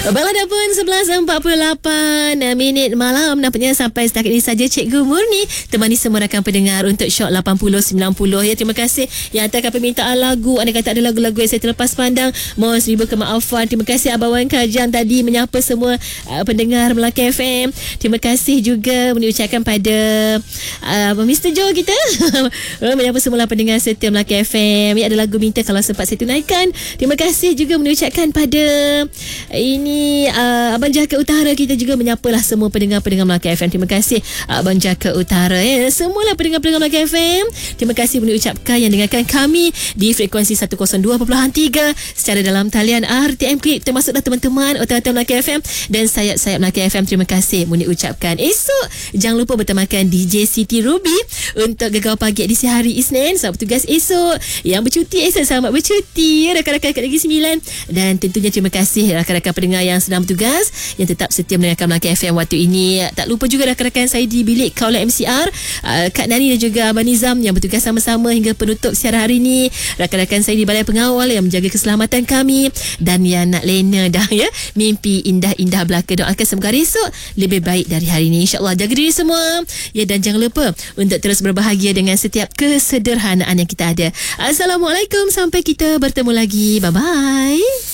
Balada pun 11.48 malam. Nampaknya sampai setakat ini saja Cikgu Murni temani semua rakan pendengar untuk Shock 80-90 ya. Terima kasih yang hantarkan permintaan lagu. Anda kata ada lagu-lagu yang saya terlepas pandang, mohon seribu kemaafan. Terima kasih Abang Wan Kajang tadi menyapa semua pendengar Melaka FM. Terima kasih juga mengucapkan pada Mr. Joe kita menyapa semua pendengar setia Melaka FM. Ya, ada lagu minta kalau sempat saya tunaikan. Terima kasih juga mengucapkan pada ini Abang Jaka Utara kita juga menyapalah semua pendengar-pendengar Melaka FM. Terima kasih Abang Jaka Utara ya. Semualah pendengar-pendengar Melaka FM. Terima kasih mengucapkan yang dengarkan kami di frekuensi 102.3 secara dalam talian RTM Clip, termasuklah teman-teman otak-otak Melaka FM dan sayap-sayap Melaka FM. Terima kasih mengucapkan. Esok jangan lupa bertemakan DJ Siti Ruby untuk Gegar Pagi edisi hari Isnin. Selamat bertugas esok. Yang bercuti esok selamat bercuti ya, rakan-rakan kat Negeri Sembilan. Dan tentunya terima kasih rakan-rakan pendengar yang sedang bertugas yang tetap setia mendengarkan Melaka FM waktu ini. Tak lupa juga rakan-rakan saya di bilik Kaula MCR, Kak Nani dan juga Abang Nizam yang bertugas sama-sama hingga penutup siaran hari ini. Rakan-rakan saya di balai pengawal yang menjaga keselamatan kami dan yang nak lena dah ya. Mimpi indah-indah belaka. Doakan semoga esok lebih baik dari hari ini, insya-Allah. Jaga diri semua ya, dan jangan lupa untuk terus berbahagia dengan setiap kesederhanaan yang kita ada. Assalamualaikum, sampai kita bertemu lagi. Bye-bye.